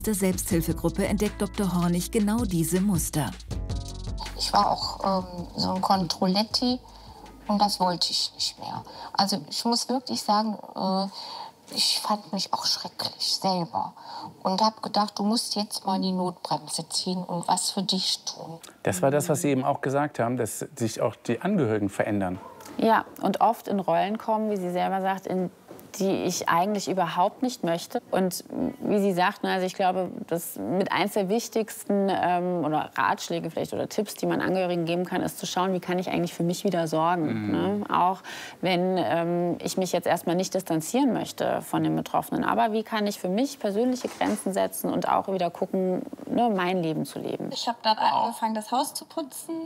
Der Selbsthilfegruppe entdeckt Dr. Hornig genau diese Muster. Ich war auch so ein Controletti und das wollte ich nicht mehr. Also ich muss wirklich sagen, ich fand mich auch schrecklich selber und habe gedacht, du musst jetzt mal die Notbremse ziehen und was für dich tun. Das war das, was Sie eben auch gesagt haben, dass sich auch die Angehörigen verändern. Ja, und oft in Rollen kommen, wie sie selber sagt, in die ich eigentlich überhaupt nicht möchte. Und wie sie sagt, also ich glaube, das mit eins der wichtigsten oder Ratschläge vielleicht oder Tipps, die man Angehörigen geben kann, ist zu schauen, wie kann ich eigentlich für mich wieder sorgen. Ne? Auch wenn ich mich jetzt erstmal nicht distanzieren möchte von den Betroffenen. Aber wie kann ich für mich persönliche Grenzen setzen und auch wieder gucken, ne, mein Leben zu leben. Ich habe dann angefangen, das Haus zu putzen.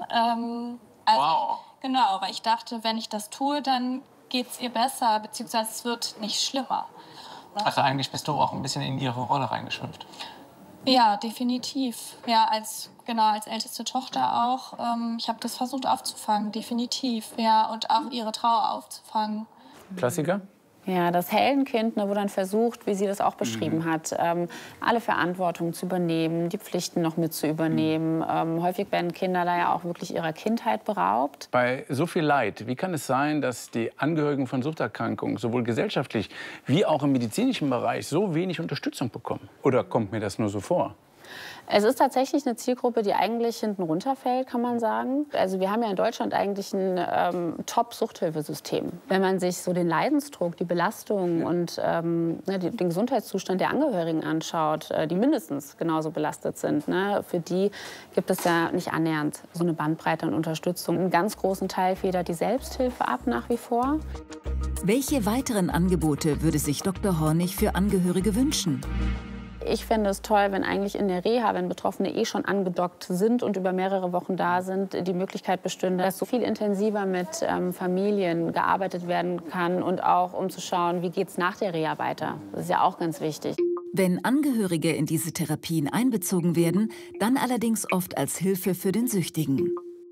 Genau, weil ich dachte, wenn ich das tue, dann geht es ihr besser, beziehungsweise es wird nicht schlimmer. Also eigentlich bist du auch ein bisschen in ihre Rolle reingeschlüpft. Ja, definitiv. Ja, als älteste Tochter auch. Ich habe das versucht aufzufangen, definitiv. Ja, und auch ihre Trauer aufzufangen. Klassiker? Ja, das Heldenkind, ne, wo dann versucht, wie sie das auch beschrieben hat, alle Verantwortung zu übernehmen, die Pflichten noch mit zu übernehmen. Häufig werden Kinder da ja auch wirklich ihrer Kindheit beraubt. Bei so viel Leid, wie kann es sein, dass die Angehörigen von Suchterkrankungen sowohl gesellschaftlich wie auch im medizinischen Bereich so wenig Unterstützung bekommen? Oder kommt mir das nur so vor? Es ist tatsächlich eine Zielgruppe, die eigentlich hinten runterfällt, kann man sagen. Also wir haben ja in Deutschland eigentlich ein Top-Suchthilfesystem. Wenn man sich so den Leidensdruck, die Belastung und den Gesundheitszustand der Angehörigen anschaut, die mindestens genauso belastet sind, ne, für die gibt es ja nicht annähernd so eine Bandbreite an Unterstützung. Einen ganz großen Teil federt die Selbsthilfe ab nach wie vor. Welche weiteren Angebote würde sich Dr. Hornig für Angehörige wünschen? Ich fände es toll, wenn eigentlich in der Reha, wenn Betroffene schon angedockt sind und über mehrere Wochen da sind, die Möglichkeit bestünde, dass so viel intensiver mit Familien gearbeitet werden kann und auch um zu schauen, wie geht es nach der Reha weiter. Das ist ja auch ganz wichtig. Wenn Angehörige in diese Therapien einbezogen werden, dann allerdings oft als Hilfe für den Süchtigen.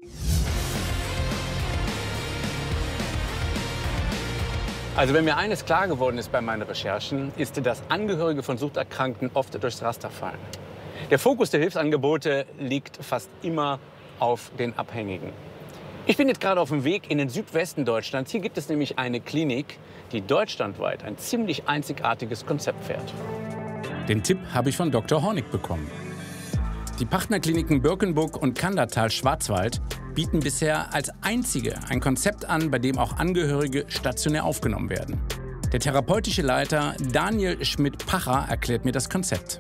Also wenn mir eines klar geworden ist bei meinen Recherchen, ist, dass Angehörige von Suchterkrankten oft durchs Raster fallen. Der Fokus der Hilfsangebote liegt fast immer auf den Abhängigen. Ich bin jetzt gerade auf dem Weg in den Südwesten Deutschlands. Hier gibt es nämlich eine Klinik, die deutschlandweit ein ziemlich einzigartiges Konzept fährt. Den Tipp habe ich von Dr. Hornig bekommen. Die Partnerkliniken Birkenburg und Kandertal-Schwarzwald bieten bisher als einzige ein Konzept an, bei dem auch Angehörige stationär aufgenommen werden. Der therapeutische Leiter Daniel Schmidt-Pacher erklärt mir das Konzept.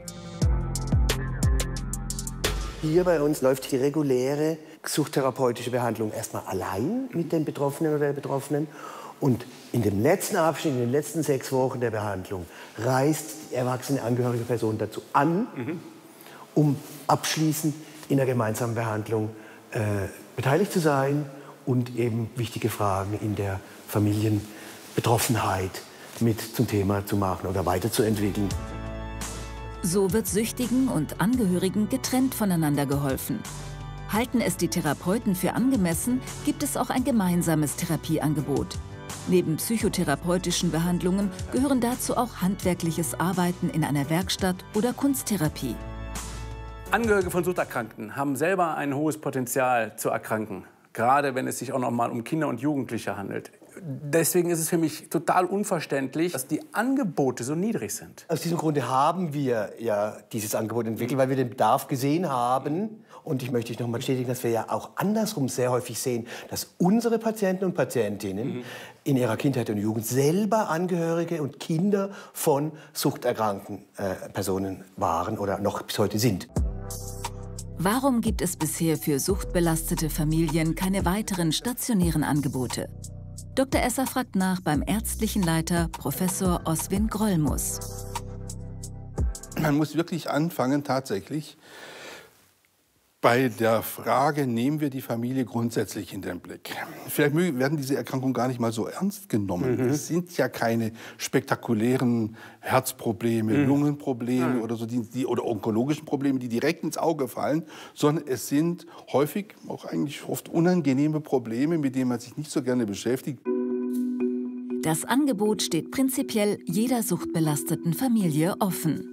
Hier bei uns läuft die reguläre suchttherapeutische Behandlung erstmal allein mit den Betroffenen oder der Betroffenen. Und in dem letzten Abschnitt, in den letzten 6 Wochen der Behandlung, reist die erwachsene angehörige Person dazu an, um abschließend in der gemeinsamen Behandlung beteiligt zu sein und eben wichtige Fragen in der Familienbetroffenheit mit zum Thema zu machen oder weiterzuentwickeln. So wird Süchtigen und Angehörigen getrennt voneinander geholfen. Halten es die Therapeuten für angemessen, gibt es auch ein gemeinsames Therapieangebot. Neben psychotherapeutischen Behandlungen gehören dazu auch handwerkliches Arbeiten in einer Werkstatt oder Kunsttherapie. Angehörige von Suchterkrankten haben selber ein hohes Potenzial zu erkranken, gerade wenn es sich auch noch mal um Kinder und Jugendliche handelt. Deswegen ist es für mich total unverständlich, dass die Angebote so niedrig sind. Aus diesem Grunde haben wir ja dieses Angebot entwickelt, weil wir den Bedarf gesehen haben. Und ich möchte noch mal bestätigen, dass wir ja auch andersrum sehr häufig sehen, dass unsere Patienten und Patientinnen in ihrer Kindheit und Jugend selber Angehörige und Kinder von suchterkrankten Personen waren oder noch bis heute sind. Warum gibt es bisher für suchtbelastete Familien keine weiteren stationären Angebote? Dr. Esser fragt nach beim ärztlichen Leiter Professor Oswin Grollmus. Man muss wirklich anfangen, tatsächlich bei der Frage, nehmen wir die Familie grundsätzlich in den Blick. Vielleicht werden diese Erkrankungen gar nicht mal so ernst genommen. Es sind ja keine spektakulären Herzprobleme, Lungenprobleme oder so, oder onkologischen Probleme, die direkt ins Auge fallen, sondern es sind häufig auch eigentlich oft unangenehme Probleme, mit denen man sich nicht so gerne beschäftigt. Das Angebot steht prinzipiell jeder suchtbelasteten Familie offen.